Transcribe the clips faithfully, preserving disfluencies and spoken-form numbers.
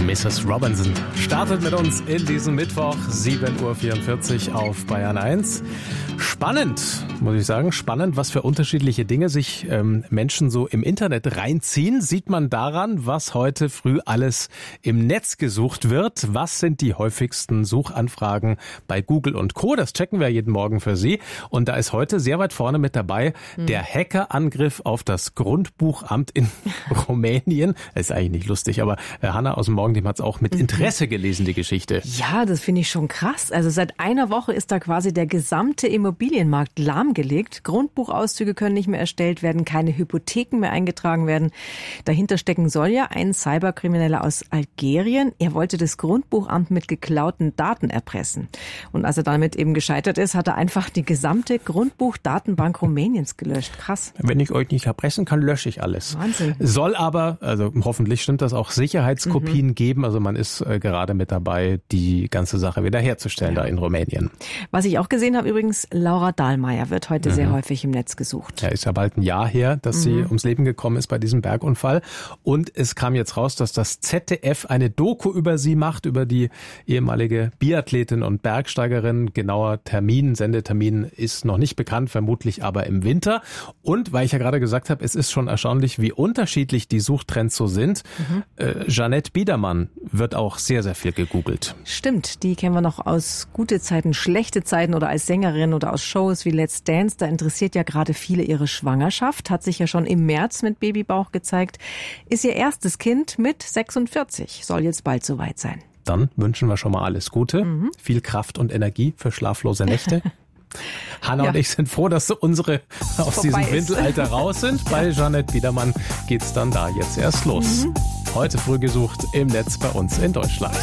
Misses Robinson startet mit uns in diesem Mittwoch, sieben Uhr vierundvierzig auf Bayern eins. Spannend, muss ich sagen, spannend, was für unterschiedliche Dinge sich ähm, Menschen so im Internet reinziehen. Sieht man daran, was heute früh alles im Netz gesucht wird. Was sind die häufigsten Suchanfragen bei Google und Co.? Das checken wir jeden Morgen für Sie. Und da ist heute sehr weit vorne mit dabei hm. der Hackerangriff auf das Grundbuchamt in Rumänien. Das ist eigentlich nicht lustig, aber äh, Hanna aus dem Morgenteam hat es auch mit Interesse gelesen, die Geschichte. Ja, das finde ich schon krass. Also seit einer Woche ist da quasi der gesamte Immobilienmarkt lahmgelegt. Grundbuchauszüge können nicht mehr erstellt werden, keine Hypotheken mehr eingetragen werden. Dahinter stecken soll ja ein Cyberkrimineller aus Algerien. Er wollte das Grundbuchamt mit geklauten Daten erpressen. Und als er damit eben gescheitert ist, hat er einfach die gesamte Grundbuchdatenbank Rumäniens gelöscht. Krass. Wenn ich euch nicht erpressen kann, lösche ich alles. Wahnsinn. Soll aber, also hoffentlich stimmt das, auch Sicherheitskopien mhm. geben. Also man ist äh, gerade mit dabei, die ganze Sache wiederherzustellen ja. da in Rumänien. Was ich auch gesehen habe übrigens, Laura Dahlmeier wird heute mhm. sehr häufig im Netz gesucht. Ja, ist ja bald ein Jahr her, dass mhm. sie ums Leben gekommen ist bei diesem Bergunfall. Und es kam jetzt raus, dass das Z D F eine Doku über sie macht, über die ehemalige Biathletin und Bergsteigerin. Genauer Termin, Sendetermin ist noch nicht bekannt, vermutlich aber im Winter. Und weil ich ja gerade gesagt habe, es ist schon erstaunlich, wie unterschiedlich die Suchtrends so sind. Mhm. Äh, Jeanette Biedermann wird auch sehr, sehr viel gegoogelt. Stimmt, die kennen wir noch aus gute Zeiten, schlechte Zeiten oder als Sängerin oder aus Shows wie Let's Dance. Da interessiert ja gerade viele ihre Schwangerschaft. Hat sich ja schon im März mit Babybauch gezeigt. Ist ihr erstes Kind mit sechsundvierzig. Soll jetzt bald soweit sein. Dann wünschen wir schon mal alles Gute. Mhm. Viel Kraft und Energie für schlaflose Nächte. Hanna ja. und ich sind froh, dass unsere aus diesem Windelalter raus sind. Bei Jeanette Biedermann geht's dann da jetzt erst los. Mhm. Heute früh gesucht im Netz bei uns in Deutschland.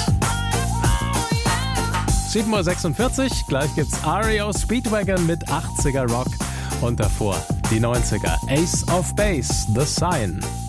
sieben Uhr sechsundvierzig, gleich gibt's R E O Speedwagon mit achtziger Rock und davor die neunziger. Ace of Base, The Sign.